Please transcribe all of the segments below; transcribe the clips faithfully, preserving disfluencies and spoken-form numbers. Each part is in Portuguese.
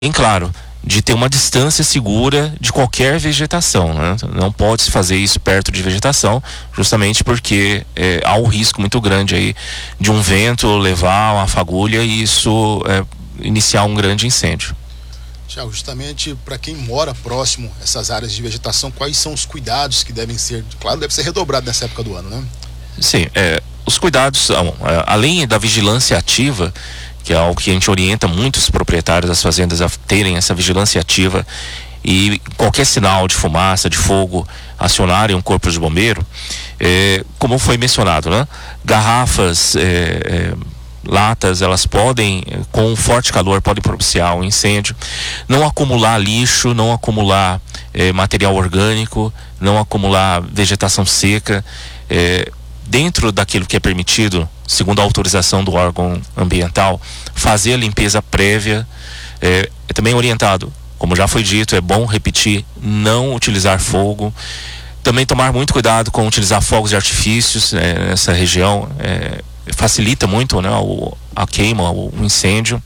bem claro, de ter uma distância segura de qualquer vegetação, né? Não pode se fazer isso perto de vegetação, justamente porque é, há um risco muito grande aí de um vento levar uma fagulha e isso é, iniciar um grande incêndio. Tiago, justamente para quem mora próximo a essas áreas de vegetação, quais são os cuidados que devem ser, claro, deve ser redobrado nessa época do ano, né? Sim, é, os cuidados, além da vigilância ativa, que é algo que a gente orienta muitos proprietários das fazendas a terem essa vigilância ativa e qualquer sinal de fumaça, de fogo, acionarem um corpo de bombeiro, é, como foi mencionado, né? Garrafas, é, é, latas, elas podem, com forte calor, podem propiciar um incêndio. Não acumular lixo, não acumular é, material orgânico, não acumular vegetação seca, é, dentro daquilo que é permitido, segundo a autorização do órgão ambiental, fazer a limpeza prévia. É, é também orientado, como já foi dito, é bom repetir, não utilizar fogo. Também tomar muito cuidado com utilizar fogos de artifícios é, nessa região, é, facilita muito, né, o, a queima, o, o incêndio.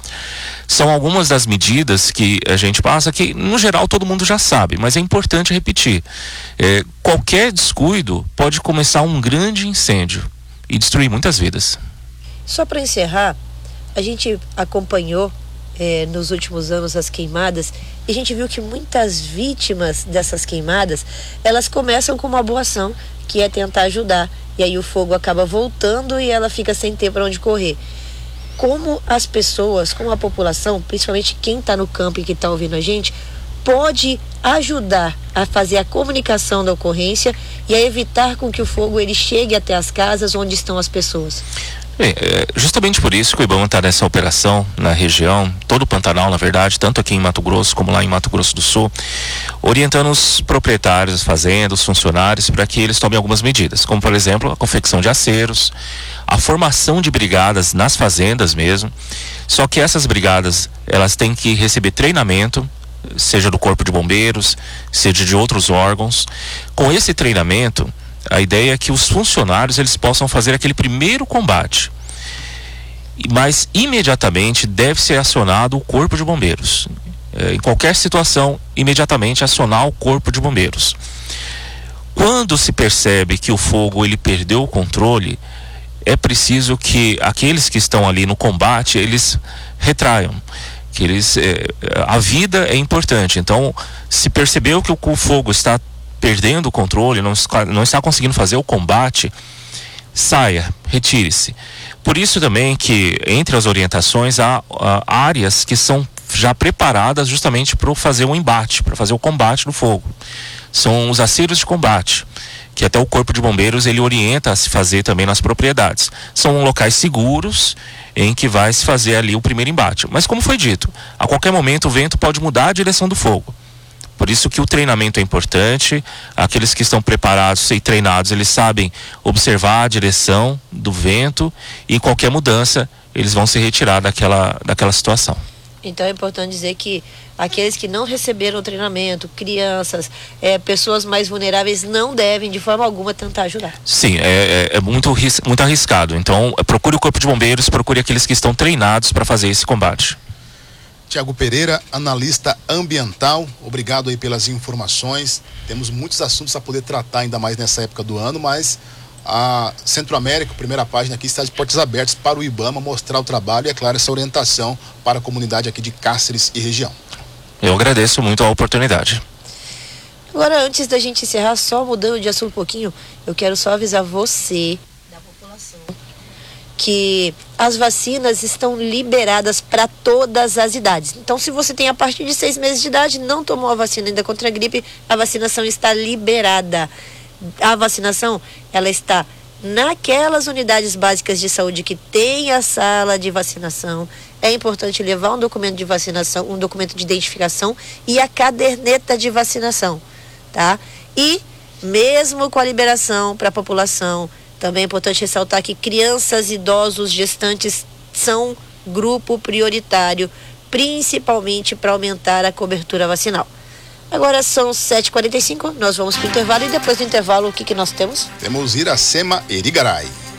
São algumas das medidas que a gente passa que, no geral, todo mundo já sabe, mas é importante repetir. É, qualquer descuido pode começar um grande incêndio e destruir muitas vidas. Só para encerrar, a gente acompanhou é, nos últimos anos as queimadas e a gente viu que muitas vítimas dessas queimadas, elas começam com uma boa ação, que é tentar ajudar. E aí o fogo acaba voltando e ela fica sem ter para onde correr. Como as pessoas, como a população, principalmente quem está no campo e que está ouvindo a gente, pode ajudar a fazer a comunicação da ocorrência e a evitar com que o fogo ele chegue até as casas onde estão as pessoas? Bem, é justamente por isso que o IBAMA está nessa operação na região, todo o Pantanal, na verdade, tanto aqui em Mato Grosso como lá em Mato Grosso do Sul, orientando os proprietários das fazendas, os funcionários, para que eles tomem algumas medidas, como por exemplo a confecção de aceros, a formação de brigadas nas fazendas mesmo. Só que essas brigadas, elas têm que receber treinamento, seja do Corpo de Bombeiros, seja de outros órgãos. Com esse treinamento, a ideia é que os funcionários eles possam fazer aquele primeiro combate, mas imediatamente deve ser acionado o Corpo de Bombeiros. É, em qualquer situação, imediatamente acionar o Corpo de Bombeiros. Quando se percebe que o fogo ele perdeu o controle, é preciso que aqueles que estão ali no combate, eles retraiam. Que eles, é, a vida é importante, então se percebeu que o, o fogo está perdendo o controle, não, não está conseguindo fazer o combate, saia, retire-se. Por isso também que entre as orientações há, há áreas que são já preparadas justamente para fazer o embate, para fazer o combate do fogo. São os aceros de combate, que até o Corpo de Bombeiros ele orienta a se fazer também nas propriedades. São locais seguros em que vai se fazer ali o primeiro embate. Mas como foi dito, a qualquer momento o vento pode mudar a direção do fogo. Por isso que o treinamento é importante. Aqueles que estão preparados e treinados, eles sabem observar a direção do vento e qualquer mudança, eles vão se retirar daquela, daquela situação. Então é importante dizer que aqueles que não receberam o treinamento, crianças, é, pessoas mais vulneráveis, não devem de forma alguma tentar ajudar. Sim, é, é, é muito, muito arriscado. Então procure o Corpo de Bombeiros, procure aqueles que estão treinados para fazer esse combate. Tiago Pereira, analista ambiental, obrigado aí pelas informações. Temos muitos assuntos a poder tratar ainda mais nessa época do ano, mas a Centro-América, primeira página aqui, está de portas abertas para o IBAMA mostrar o trabalho e, é claro, essa orientação para a comunidade aqui de Cáceres e região. Eu agradeço muito a oportunidade. Agora, antes da gente encerrar, só mudando de assunto um pouquinho, eu quero só avisar você, da população, que as vacinas estão liberadas para todas as idades. Então, se você tem a partir de seis meses de idade, não tomou a vacina ainda contra a gripe, a vacinação está liberada. A vacinação, ela está naquelas unidades básicas de saúde que tem a sala de vacinação. É importante levar um documento de vacinação, um documento de identificação e a caderneta de vacinação, tá? E mesmo com a liberação para a população, também é importante ressaltar que crianças, idosos, gestantes são grupo prioritário, principalmente para aumentar a cobertura vacinal. Agora são sete e quarenta e cinco, nós vamos para o intervalo e depois do intervalo o que, que nós temos? Temos Iracema Erigaray.